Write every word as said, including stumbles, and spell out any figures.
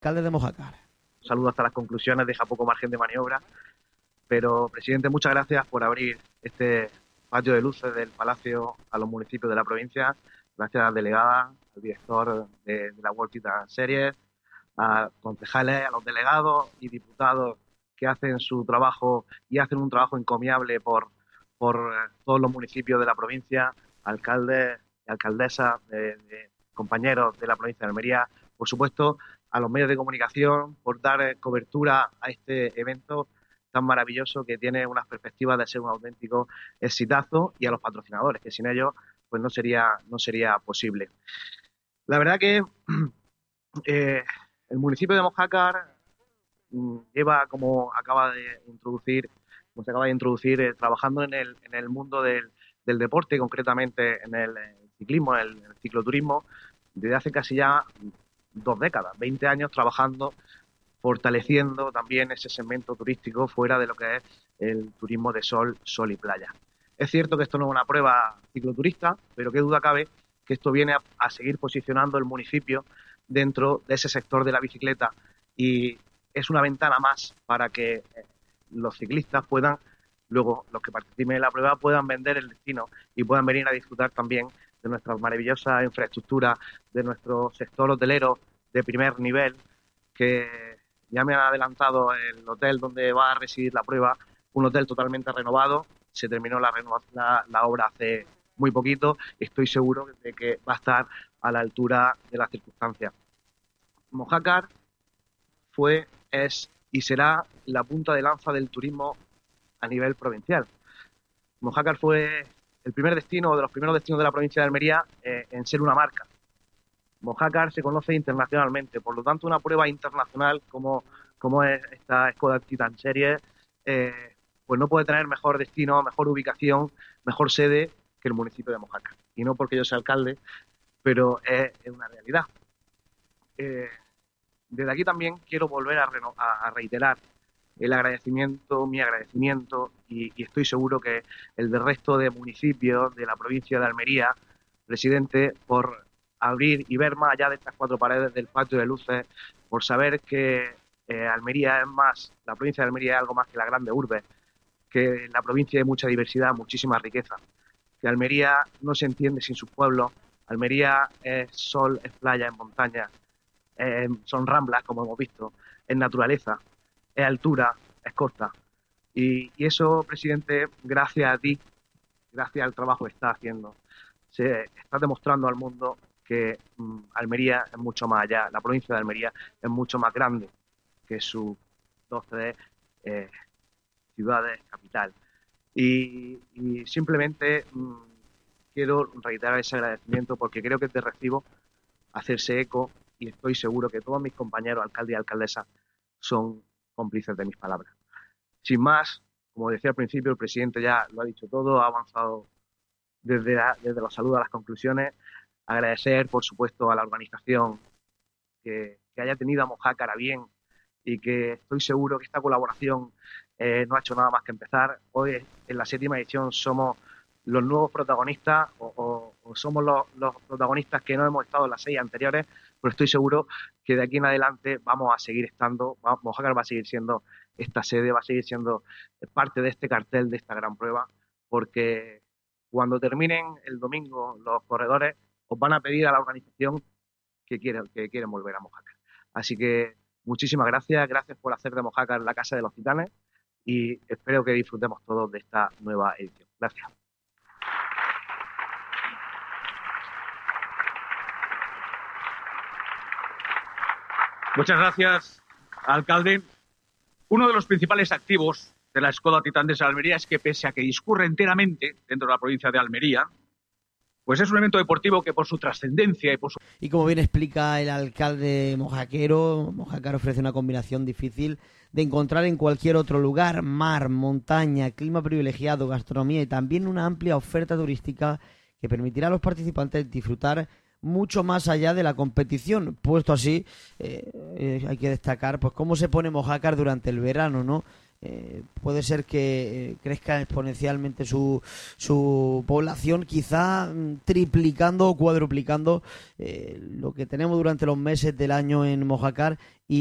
alcalde de Mojácar. Saludo hasta las conclusiones, deja poco margen de maniobra. Pero, presidente, muchas gracias por abrir este patio de luces del Palacio a los municipios de la provincia. Gracias a la delegada, al director de, de la World Titan Series, a concejales, a los delegados y diputados que hacen su trabajo y hacen un trabajo encomiable por, por todos los municipios de la provincia, alcaldes y alcaldesas, de, de compañeros de la provincia de Almería, por supuesto, a los medios de comunicación por dar cobertura a este evento tan maravilloso que tiene unas perspectivas de ser un auténtico exitazo, y a los patrocinadores, que sin ellos pues no sería, no sería posible. La verdad que eh, el municipio de Mojácar mm, lleva, como acaba de introducir, como se acaba de introducir, eh, trabajando en el, en el mundo del, del deporte, concretamente en el, el ciclismo, en el, el cicloturismo, desde hace casi ya dos décadas, veinte años trabajando, fortaleciendo también ese segmento turístico fuera de lo que es el turismo de sol, sol y playa. Es cierto que esto no es una prueba cicloturista, pero qué duda cabe que esto viene a, a seguir posicionando el municipio dentro de ese sector de la bicicleta, y es una ventana más para que los ciclistas puedan, luego los que participen en la prueba, puedan vender el destino y puedan venir a disfrutar también de nuestras maravillosas infraestructuras, de nuestro sector hotelero de primer nivel, que ya me han adelantado el hotel donde va a residir la prueba, un hotel totalmente renovado. Se terminó la, la, la obra hace muy poquito y estoy seguro de que va a estar a la altura de las circunstancias. Mojácar fue, es y será la punta de lanza del turismo a nivel provincial. Mojácar fue el primer destino, de los primeros destinos de la provincia de Almería eh, en ser una marca. Mojácar se conoce internacionalmente, por lo tanto una prueba internacional como, como es esta Skoda Titan Series, eh, pues no puede tener mejor destino, mejor ubicación, mejor sede que el municipio de Mojácar. Y no porque yo sea alcalde, pero es, es una realidad. Eh, desde aquí también quiero volver a, reno, a, a reiterar el agradecimiento, mi agradecimiento, y, y estoy seguro que el del resto de municipios de la provincia de Almería, presidente, por abrir y ver más allá de estas cuatro paredes del patio de luces, por saber que eh, Almería es más, la provincia de Almería es algo más que la grande urbe, que la provincia hay mucha diversidad, muchísima riqueza, que Almería no se entiende sin sus pueblos. Almería es sol, es playa, es montaña, eh, son ramblas, como hemos visto, es naturaleza, es altura, es costa. Y, y eso, presidente, gracias a ti, gracias al trabajo que estás haciendo, se está demostrando al mundo que mm, Almería es mucho más allá, la provincia de Almería es mucho más grande que sus dos, tres eh, ciudades, capital. Y, y simplemente mmm, quiero reiterar ese agradecimiento porque creo que es de recibo hacerse eco, y estoy seguro que todos mis compañeros, alcaldes y alcaldesas, son cómplices de mis palabras. Sin más, como decía al principio, el presidente ya lo ha dicho todo, ha avanzado desde, la, desde los saludos a las conclusiones. Agradecer, por supuesto, a la organización que, que haya tenido a Mojácar a bien, y que estoy seguro que esta colaboración eh, no ha hecho nada más que empezar. Hoy, en la séptima edición, somos los nuevos protagonistas o, o, o somos los, los protagonistas que no hemos estado en las seis anteriores, pero estoy seguro que de aquí en adelante vamos a seguir estando, vamos, Mojácar va a seguir siendo esta sede, va a seguir siendo parte de este cartel, de esta gran prueba, porque cuando terminen el domingo los corredores, os van a pedir a la organización que quieren, que quieren volver a Mojácar. Así que muchísimas gracias, gracias por hacer de Mojácar la casa de los titanes, y espero que disfrutemos todos de esta nueva edición. Gracias. Muchas gracias, alcalde. Uno de los principales activos de la Skoda Titan de Almería es que, pese a que discurre enteramente dentro de la provincia de Almería, pues es un evento deportivo que, por su trascendencia y por su... Y como bien explica el alcalde mojaquero, Mojácar ofrece una combinación difícil de encontrar en cualquier otro lugar: mar, montaña, clima privilegiado, gastronomía y también una amplia oferta turística que permitirá a los participantes disfrutar mucho más allá de la competición. Puesto así, eh, eh, hay que destacar pues cómo se pone Mojácar durante el verano, ¿no? eh, puede ser que eh, crezca exponencialmente su, su población, quizá mm, triplicando o cuadruplicando eh, lo que tenemos durante los meses del año en Mojácar. Y